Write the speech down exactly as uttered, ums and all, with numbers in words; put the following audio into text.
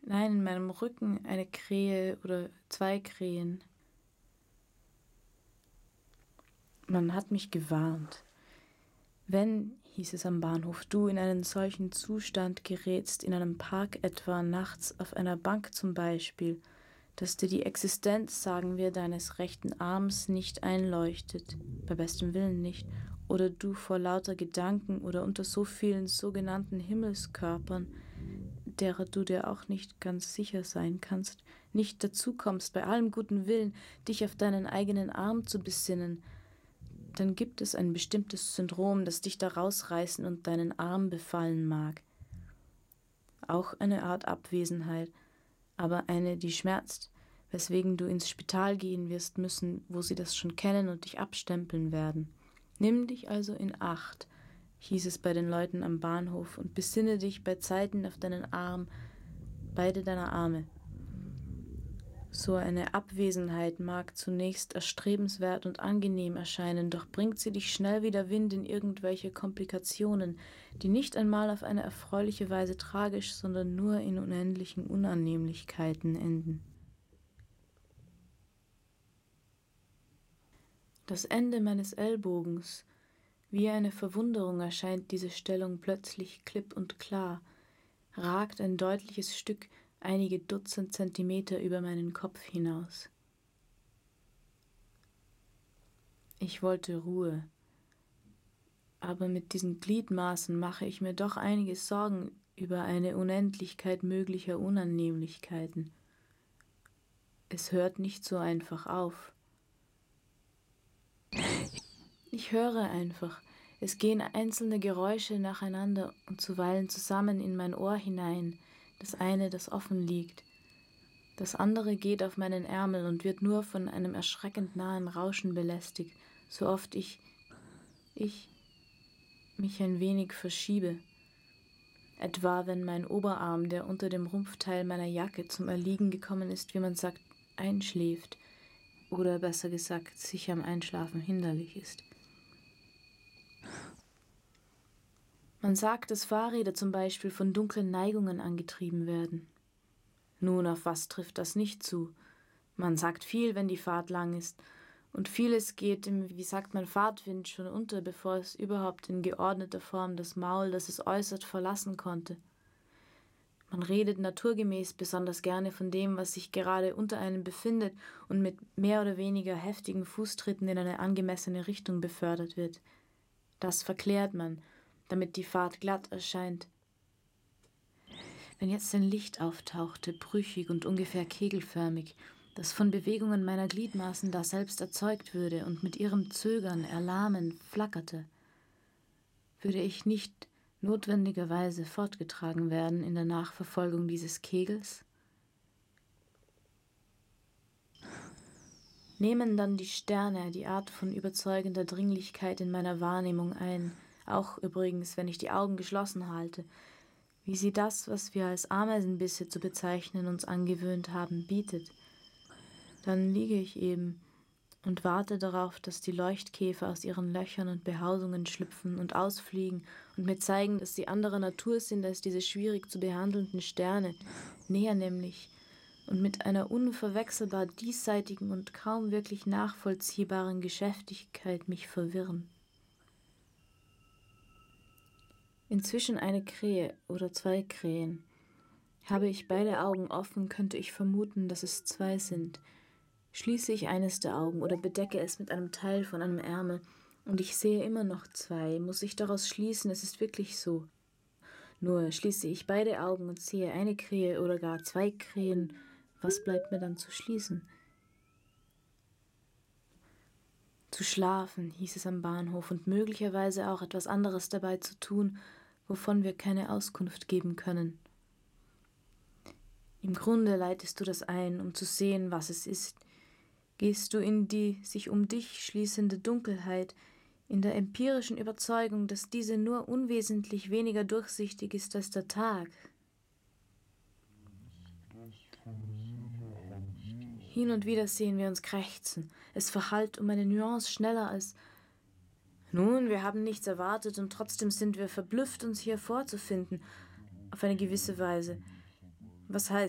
Nein, in meinem Rücken eine Krähe oder zwei Krähen. Man hat mich gewarnt. Wenn, hieß es am Bahnhof, du in einen solchen Zustand gerätst, in einem Park etwa, nachts auf einer Bank zum Beispiel, dass dir die Existenz, sagen wir, deines rechten Arms nicht einleuchtet, bei bestem Willen nicht, oder du vor lauter Gedanken oder unter so vielen sogenannten Himmelskörpern, derer du dir auch nicht ganz sicher sein kannst, nicht dazu kommst, bei allem guten Willen, dich auf deinen eigenen Arm zu besinnen, dann gibt es ein bestimmtes Syndrom, das dich da rausreißen und deinen Arm befallen mag. Auch eine Art Abwesenheit, aber eine, die schmerzt, weswegen du ins Spital gehen wirst müssen, wo sie das schon kennen und dich abstempeln werden. Nimm dich also in Acht, hieß es bei den Leuten am Bahnhof, und besinne dich bei Zeiten auf deinen Arm, beide deiner Arme. So eine Abwesenheit mag zunächst erstrebenswert und angenehm erscheinen, doch bringt sie dich schnell wie der Wind in irgendwelche Komplikationen, die nicht einmal auf eine erfreuliche Weise tragisch, sondern nur in unendlichen Unannehmlichkeiten enden. Das Ende meines Ellbogens, wie eine Verwunderung erscheint diese Stellung plötzlich klipp und klar, ragt ein deutliches Stück einige Dutzend Zentimeter über meinen Kopf hinaus. Ich wollte Ruhe, aber mit diesen Gliedmaßen mache ich mir doch einige Sorgen über eine Unendlichkeit möglicher Unannehmlichkeiten. Es hört nicht so einfach auf. Ich höre einfach, es gehen einzelne Geräusche nacheinander und zuweilen zusammen in mein Ohr hinein, das eine, das offen liegt. Das andere geht auf meinen Ärmel und wird nur von einem erschreckend nahen Rauschen belästigt, so oft ich, ich mich ein wenig verschiebe. Etwa wenn mein Oberarm, der unter dem Rumpfteil meiner Jacke zum Erliegen gekommen ist, wie man sagt, einschläft, oder besser gesagt, sich am Einschlafen hinderlich ist. Man sagt, dass Fahrräder zum Beispiel von dunklen Neigungen angetrieben werden. Nun, auf was trifft das nicht zu? Man sagt viel, wenn die Fahrt lang ist, und vieles geht im, wie sagt man, Fahrtwind schon unter, bevor es überhaupt in geordneter Form das Maul, das es äußert, verlassen konnte. Man redet naturgemäß besonders gerne von dem, was sich gerade unter einem befindet und mit mehr oder weniger heftigen Fußtritten in eine angemessene Richtung befördert wird. Das verklärt man, damit die Fahrt glatt erscheint. Wenn jetzt ein Licht auftauchte, brüchig und ungefähr kegelförmig, das von Bewegungen meiner Gliedmaßen da selbst erzeugt würde und mit ihrem Zögern, Erlahmen flackerte, würde ich nicht notwendigerweise fortgetragen werden in der Nachverfolgung dieses Kegels? Nehmen dann die Sterne die Art von überzeugender Dringlichkeit in meiner Wahrnehmung ein, auch übrigens, wenn ich die Augen geschlossen halte, wie sie das, was wir als Ameisenbisse zu bezeichnen, uns angewöhnt haben, bietet. Dann liege ich eben und warte darauf, dass die Leuchtkäfer aus ihren Löchern und Behausungen schlüpfen und ausfliegen und mir zeigen, dass sie anderer Natur sind als diese schwierig zu behandelnden Sterne, näher nämlich und mit einer unverwechselbar diesseitigen und kaum wirklich nachvollziehbaren Geschäftigkeit mich verwirren. Inzwischen eine Krähe oder zwei Krähen. Habe ich beide Augen offen, könnte ich vermuten, dass es zwei sind. Schließe ich eines der Augen oder bedecke es mit einem Teil von einem Ärmel und ich sehe immer noch zwei, muss ich daraus schließen, es ist wirklich so. Nur schließe ich beide Augen und sehe eine Krähe oder gar zwei Krähen, was bleibt mir dann zu schließen? Zu schlafen, hieß es am Bahnhof, und möglicherweise auch etwas anderes dabei zu tun, wovon wir keine Auskunft geben können. Im Grunde leitest du das ein, um zu sehen, was es ist. Gehst du in die sich um dich schließende Dunkelheit, in der empirischen Überzeugung, dass diese nur unwesentlich weniger durchsichtig ist als der Tag. Hin und wieder sehen wir uns krächzen. Es verhallt um eine Nuance schneller als »Nun, wir haben nichts erwartet und trotzdem sind wir verblüfft, uns hier vorzufinden, auf eine gewisse Weise. Was heißt